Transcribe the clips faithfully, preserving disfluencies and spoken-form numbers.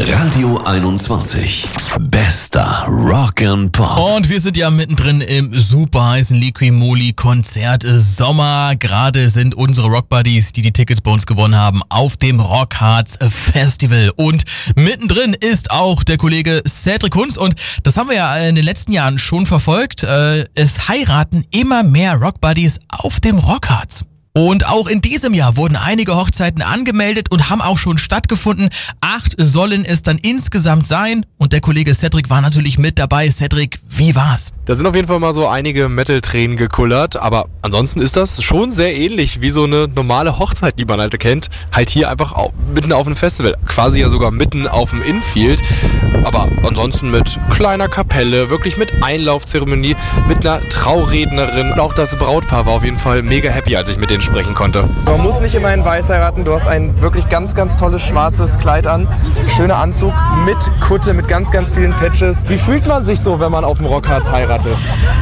Radio einundzwanzig. Bester Rock'n'Pop. Und wir sind ja mittendrin im super heißen Liqui-Moly-Konzert Sommer. Gerade sind unsere Rockbuddies, die die Tickets bei uns gewonnen haben, auf dem Rockharz Festival. Und mittendrin ist auch der Kollege Cedric Kunz. Und das haben wir ja in den letzten Jahren schon verfolgt. Es heiraten immer mehr Rockbuddies auf dem Rockharz. Und auch in diesem Jahr wurden einige Hochzeiten angemeldet und haben auch schon stattgefunden. Acht sollen es dann insgesamt sein. Und der Kollege Cedric war natürlich mit dabei. Cedric, wie war's? Da sind auf jeden Fall mal so einige Metal-Tränen gekullert. Aber ansonsten ist das schon sehr ähnlich wie so eine normale Hochzeit, die man halt kennt. Halt hier einfach auf, mitten auf einem Festival. Quasi ja sogar mitten auf dem Infield. Aber ansonsten mit kleiner Kapelle, wirklich mit Einlaufzeremonie, mit einer Traurednerin. Und auch das Brautpaar war auf jeden Fall mega happy, als ich mit denen sprechen konnte. Man muss nicht immer in Weiß heiraten. Du hast ein wirklich ganz, ganz tolles schwarzes Kleid an. Schöner Anzug mit Kutte, mit ganz, ganz vielen Patches. Wie fühlt man sich so, wenn man auf dem Rockharz heiratet?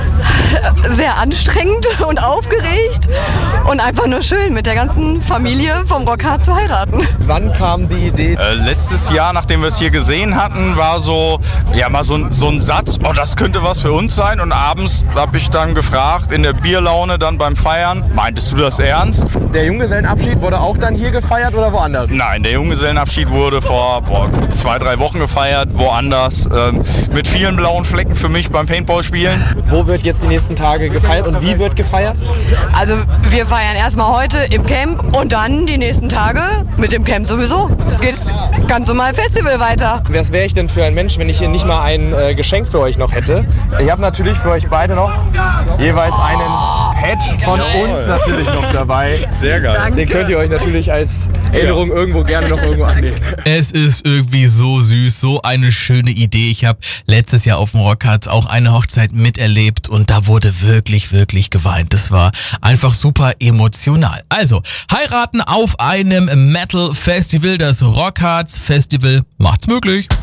Sehr anstrengend und aufgeregt und einfach nur schön, mit der ganzen Familie vom Rockharz zu heiraten. Wann kam die Idee? Äh, letztes Jahr, nachdem wir es hier gesehen hatten, war so, ja, mal so, so ein Satz, oh, das könnte was für uns sein. Und abends habe ich dann gefragt, in der Bierlaune dann beim Feiern, meintest du das ernst? Der Junggesellenabschied wurde auch dann hier gefeiert oder woanders? Nein, der Junggesellenabschied wurde vor boah, zwei, drei Wochen gefeiert, woanders. Ähm, mit vielen blauen Flecken für mich beim Paintball-Spielen. Wo wird jetzt die nächsten Tage gefeiert und wie wird gefeiert? Also wir feiern erstmal heute im Camp und dann die nächsten Tage mit dem Camp sowieso. Geht's ganz normal Festival weiter. Was wäre ich denn für ein Mensch, wenn ich hier nicht mal ein äh, Geschenk für euch noch hätte? Ich habe natürlich für euch beide noch jeweils einen Patch von uns natürlich noch dabei. Sehr geil. Danke. Den könnt ihr euch natürlich als Erinnerung irgendwo gerne noch irgendwo annehmen. Es ist irgendwie so süß, so eine schöne Idee. Ich habe letztes Jahr auf dem Rockharz auch eine Hochzeit miterlebt und da wurde wirklich, wirklich geweint. Das war einfach super emotional. Also, heiraten auf einem Metal-Festival, das Rockharz Festival macht's möglich.